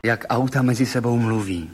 jak auta mezi sebou mluví.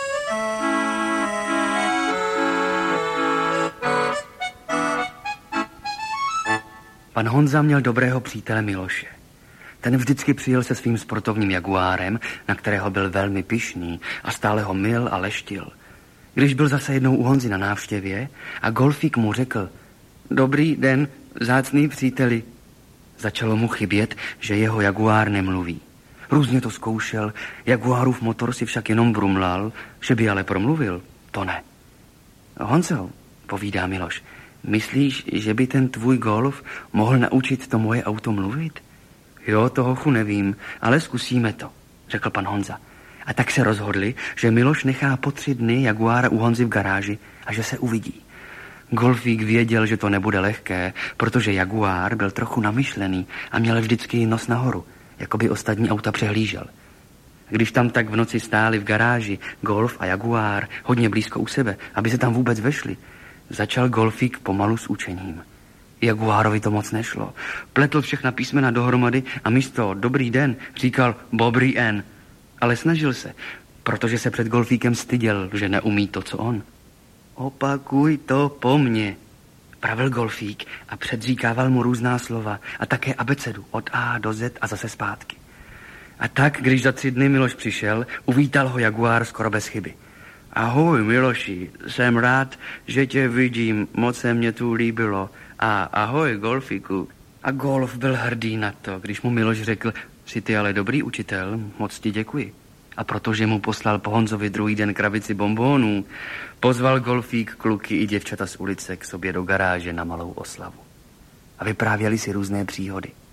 Pan Honza měl dobrého přítele Miloše. Ten vždycky přijel se svým sportovním Jaguárem, na kterého byl velmi pyšný a stále ho mil a leštil. Když byl zase jednou u Honzy na návštěvě a Golfík mu řekl: Dobrý den, vzácný příteli. Začalo mu chybět, že jeho Jaguár nemluví. Různě to zkoušel, Jaguárův motor si však jenom brumlal, že by ale promluvil, to ne. Honzo, povídá Miloš, myslíš, že by ten tvůj Golf mohl naučit to moje auto mluvit? Jo, to hochu nevím, ale zkusíme to, řekl pan Honza. A tak se rozhodli, že Miloš nechá po 3 dny Jaguára u Honzy v garáži a že se uvidí. Golfík věděl, že to nebude lehké, protože Jaguár byl trochu namyšlený a měl vždycky nos nahoru, jako by ostatní auta přehlížel. Když tam tak v noci stáli v garáži Golf a Jaguár hodně blízko u sebe, aby se tam vůbec vešli, začal Golfík pomalu s učením. Jaguárovi to moc nešlo. Pletl všechna písmena dohromady a místo dobrý den říkal bobrý en. Ale snažil se, protože se před Golfíkem styděl, že neumí to, co on. Opakuj to po mně, pravil Golfík a předříkával mu různá slova a také abecedu od A do Z a zase zpátky. A tak, když za 3 dny Miloš přišel, uvítal ho Jaguár skoro bez chyby. Ahoj, Miloši, jsem rád, že tě vidím, moc se mě tu líbilo. A ahoj, Golfíku. A Golf byl hrdý na to, když mu Miloš řekl, jsi ty ale dobrý učitel, moc ti děkuji. A protože mu poslal po Honzovi druhý den krabici bonbónů, pozval Golfík kluky i děvčata z ulice k sobě do garáže na malou oslavu. A vyprávěli si různé příhody.